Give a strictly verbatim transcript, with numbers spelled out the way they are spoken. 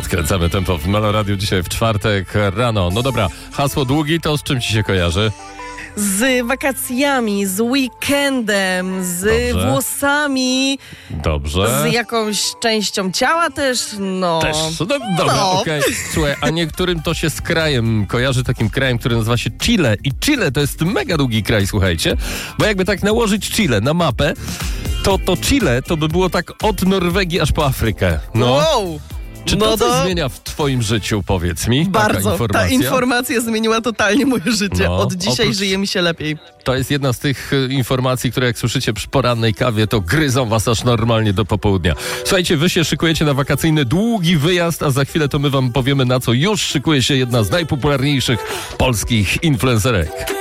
Podkręcamy tempo w Meloradiu dzisiaj w czwartek rano. No dobra, hasło długi to z czym ci się kojarzy? Z wakacjami, z weekendem, z Dobrze. włosami, Dobrze. z jakąś częścią ciała też, no. Też. No, dobra, No. okej. Słuchaj, a niektórym to się z krajem kojarzy, takim krajem, który nazywa się Chile. I Chile to jest mega długi kraj, słuchajcie. Bo jakby tak nałożyć Chile na mapę, to to Chile to by było tak od Norwegii aż po Afrykę. No. Wow. Czy no to coś to zmienia w twoim życiu, powiedz mi? bardzo. Taka informacja? Ta informacja zmieniła totalnie moje życie. No, Od dzisiaj oprócz- żyje mi się lepiej. To jest jedna z tych y, informacji, które jak słyszycie przy porannej kawie, to gryzą was aż normalnie do popołudnia. Słuchajcie, wy się szykujecie na wakacyjny długi wyjazd, a za chwilę to my wam powiemy, na co już szykuje się jedna z najpopularniejszych polskich influencerek.